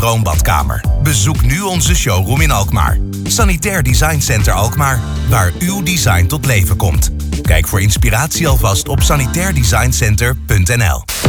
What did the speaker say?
droombadkamer? Bezoek nu onze showroom in Alkmaar. Sanitair Design Center Alkmaar, waar uw design tot leven komt. Kijk voor inspiratie alvast op sanitairdesigncenter.nl.